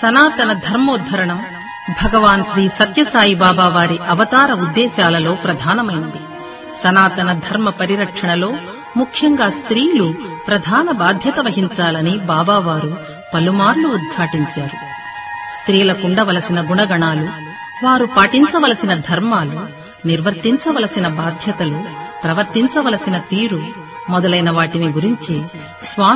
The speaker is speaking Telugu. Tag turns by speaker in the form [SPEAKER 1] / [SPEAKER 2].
[SPEAKER 1] సనాతన ధర్మోద్ధరణం భగవాన్ శ్రీ సత్యసాయి బాబా వారి అవతార ఉద్దేశాలలో ప్రధానమైనది. సనాతన ధర్మ పరిరక్షణలో ముఖ్యంగా స్త్రీలు ప్రధాన బాధ్యత వహించాలని బాబావారు పలుమార్లు ఉద్ఘాటించారు. స్త్రీలకుండవలసిన గుణగణాలు, వారు పాటించవలసిన ధర్మాలు, నిర్వర్తించవలసిన బాధ్యతలు, ప్రవర్తించవలసిన తీరు మొదలైన వాటిని గురించి స్వామి